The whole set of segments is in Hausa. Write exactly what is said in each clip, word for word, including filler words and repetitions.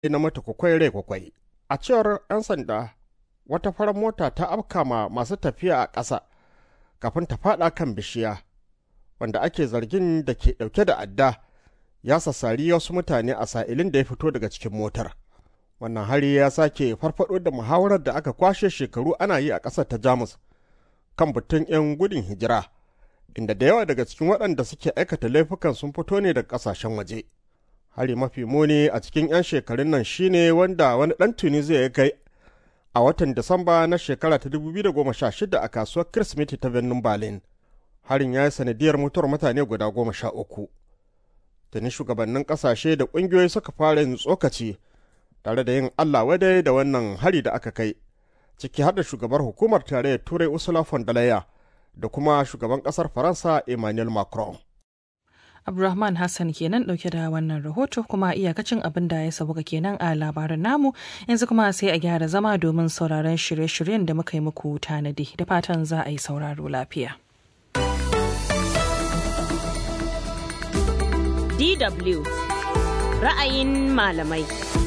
na mata kwakwai rai kwakwai. A cewar 'yan sanda, wata farar mota ta afka ma masu tafiya a ƙasa kafin ta faɗa kan bishiya, wanda ake zargin da ke ɗauke da adda ya sassari wasu mutane a sa'ilin da ya fito daga cikin motar. Wannan hari ya sake farfaɗo da muhawarar da aka kwashe shekaru ana yi a ƙasar ta Jamus kan batun 'yan gudun hijira, inda da yawa daga cikin waɗanda suke aikata laifukan sun fito ne daga ƙasashen waje. Hari mafi muni a cikin 'yan shekarun nan shine wanda wani ɗan Tunisia ya kai a watan Disamba na shekara ta dubu biyu da goma sha shida a kasuwar Kirsimeti ta birnin Berlin. Harin ya yi sanadiyar mutuwar mutane guda goma sha uku. Tuni shugabannin ƙasashe da ƙungiyoyi suka fara yin tsokaci tare da yin Allah wadai da wannan hari da aka kai, ciki har da shugabar hukumar tarayyar Turai Ursula von der Leyen da kuma shugaban ƙasar Faransa Emmanuel Macron. Abdulrahman Hassan kenan dauke da wannan rahoto, kuma iyakacin abin da ya sabuka kenan a labarin namu. Yanzu kuma sai a gyara zama domin sauraron shirye-shiryen da muka yi muku tanadi, da fatan za a yi sauraro lafiya. D W ra'ayin malamai.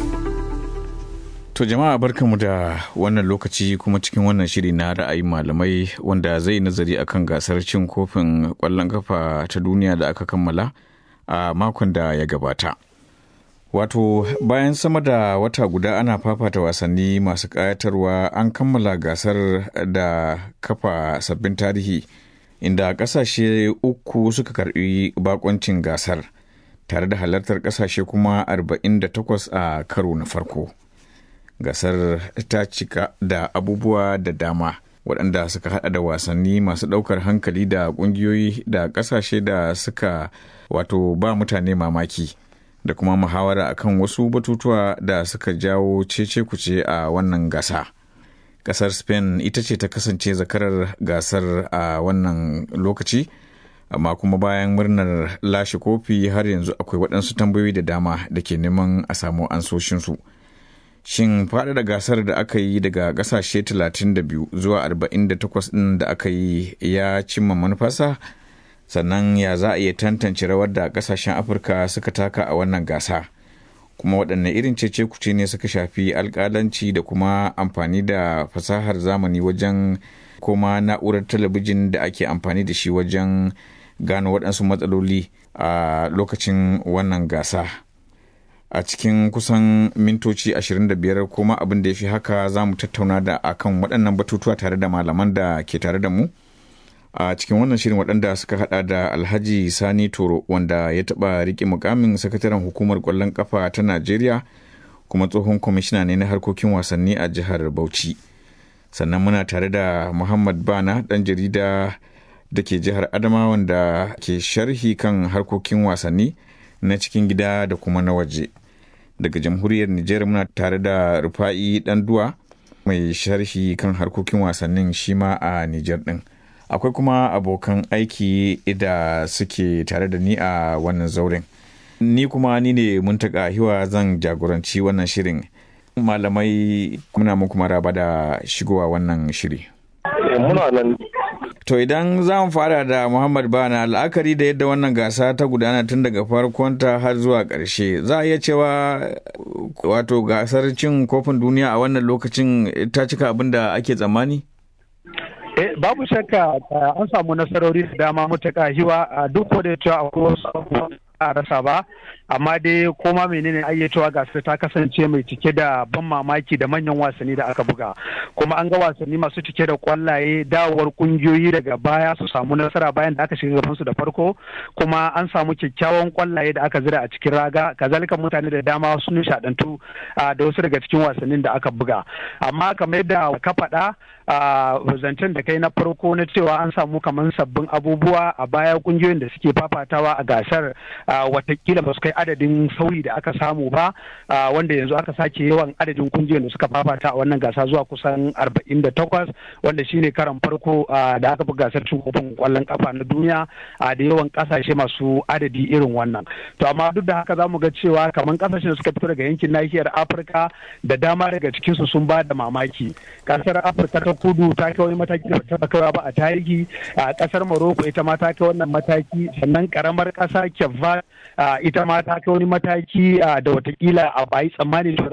To jama'a barkanmu da wannan lokaci kuma cikin wannan shiri na ra'ayin malamai wanda zai nazari akan gasar cin kofin ƙwallon kafa ta duniya da aka kammala a makon da ya gabata. Wato bayan sama da wata guda ana fafata wasanni masu ƙayatarwa, an kammala gasar da kafa sabbin tarihi inda ƙasashe uku suka karɓi bakoncin gasar tare da halartar ƙasashe kuma arba'in da takwas a karo na farko. Gasar ta cika da abubuwa da dama waɗanda suka hada da wasanni masu ɗaukar hankali da ƙungiyoyi da ƙasashe da suka wato ba mutane mamaki da kuma muhawara akan wasu batutuwa da suka jawo cece kuce a wannan gasa. Ƙasar Spain ita ce ta kasance zakarar gasar a wannan lokaci, amma kuma bayan murnar lashe kofi har yanzu akwai waɗansu tambayoyi da dama da ke neman a samu ansoshinsu. Shin faɗaɗa gasar da aka yi daga ƙasashe talatin da biyu zuwa arba'in da takwas ɗin da aka yi ya cimma manufarsa? Sannan ya za a iya tantance rawar da ƙasashen Afirka suka taka a wannan gasa? Kuma waɗanne irin cece kuce ne suka shafi alƙalanci da kuma amfani da fasahar zamani wajen koma na'urar talabijin da ake amfani da shi wajen gano waɗansu matsaloli a lokacin wannan gasa? A cikin kusan mintoci ashirin da biyar kuma abin da ya fi haka za mu tattauna da akan waɗannan batutuwa tare da malaman da ke tare da mu a cikin wannan shirin, waɗanda suka hada da Alhaji Sani Toro wanda ya taɓa riƙe mukamin sakataren hukumar ƙwallon ƙafa ta Najeriya kuma tsohon kwamishina ne na harkokin wasanni a jihar Bauchi. Sannan muna tare da Muhammad Bana, ɗan jarida da ke jihar Adamawa wanda ke sharhi kan harkokin wasanni na cikin gida da kuma na waje. Daga jamhuriyar Nijar muna tare da Rufa'i Danduwa, mai sharhi kan harkokin wasannin shi ma a Nijar ɗin. Akwai kuma abokan aiki da suke tare da ni a wannan zauren. Ni kuma ni ne Muntaka Hiwa, zan jagoranci wannan shirin. Malamai muna muku maraba da shigowa wannan shiri. Muna nan. To idan za mu fara da Muhammad Bana, la'akari da yadda wannan gasa ta gudana tun daga farkonta har zuwa ƙarshe, za a iya cewa wato gasar cin kofin duniya a wannan lokacin ta cika abin da ake tsammani? Eh, babu shakka an samu nasarori da dama mutaka hiwa, duk da cewa akwai wasu a rasa ba, amma dai koma menene ayyatowa gasar ta kasance mai cike da ban mamaki da manyan wasanni da aka buga, kuma an ga wasanni masu cike da kwallaye, dawowar kungiyoyi daga baya su samu nasara bayan da aka shiga gaban su da farko, kuma an samu kyakkyawan kwallaye da aka zira a cikin raga, kazalika mutane da dama sun nishadantu da wasu daga cikin wasannin da aka buga. Amma kamar yadda ka faɗa a zancen da kai na farko na cewa an samu kamar sabbin abubuwa a baya, kungiyoyin da suke fafatawa a gasar watakila ba su kai adadin sauyi da aka samu ba, wanda yanzu aka sake yawan adadin kungiyoyin da suka fafata a wannan gasa zuwa kusan arba'in da takwas, wanda shine karan farko da aka fi gasar cin kofin kwallon kafa na duniya da yawan kasashe masu adadi irin wannan. To amma duk da haka za mu ga cewa kamar kasashen da suka fito daga yankin nahiyar Afirka da dama daga cikinsu sun ba da mamaki. Kasar Afirka ta kudu ta kai wani mataki da ta kaiwa ba a tarihi, a kasar Morocco ita ma ta kai wannan mataki, sannan karamar kasa Cape ita ma ta kai wani mataki da watakila a bayi tsammani to